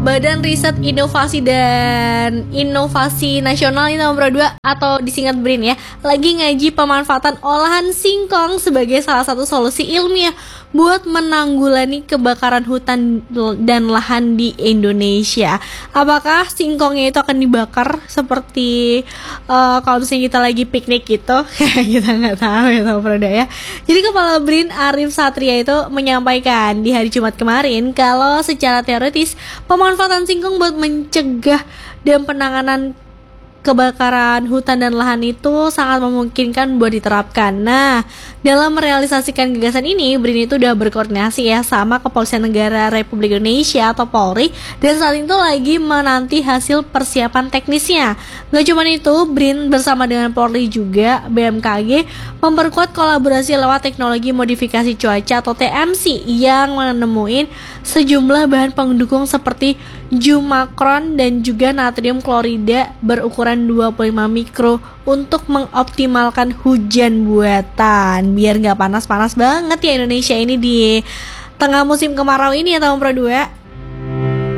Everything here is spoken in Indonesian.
Badan Riset Inovasi dan Inovasi Nasional ini nomor 2 atau disingkat BRIN ya, lagi ngaji pemanfaatan olahan singkong sebagai salah satu solusi ilmiah buat menanggulangi kebakaran hutan dan lahan di Indonesia. Apakah singkongnya itu akan dibakar seperti kalau misalnya kita lagi piknik gitu? Kita nggak tahu ya nomor 2 ya. Jadi Kepala BRIN Arif Satria itu menyampaikan di hari Jumat kemarin kalau secara teoritis pemanfaatan singkong buat mencegah dan penanganan kebakaran hutan dan lahan itu sangat memungkinkan buat diterapkan. Nah, dalam merealisasikan gagasan ini, BRIN itu udah berkoordinasi ya sama Kepolisian Negara Republik Indonesia atau Polri, dan saat itu lagi menanti hasil persiapan teknisnya. Gak cuma itu, BRIN bersama dengan Polri juga BMKG memperkuat kolaborasi lewat teknologi modifikasi cuaca atau TMC yang menemuin sejumlah bahan pendukung seperti Jumakron dan juga natrium klorida berukuran 25 mikro untuk mengoptimalkan hujan buatan biar nggak panas-panas banget ya Indonesia ini di tengah musim kemarau ini ya tahun pro 2.